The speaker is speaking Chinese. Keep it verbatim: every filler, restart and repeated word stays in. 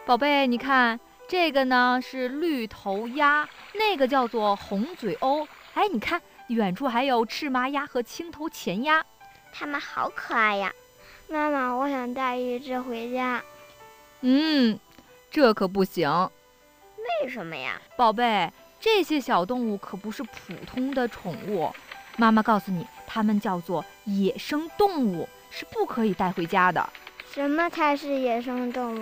宝贝，你看这个呢是绿头鸭，那个叫做红嘴鸥。哎，你看远处还有赤麻鸭和青头前鸭， 它们好可爱呀！ 妈妈，我想带一只回家。 嗯，这可不行。 为什么呀？ 宝贝，这些小动物可不是普通的宠物，妈妈告诉你，它们叫做野生动物，是不可以带回家的。 什么才是野生动物？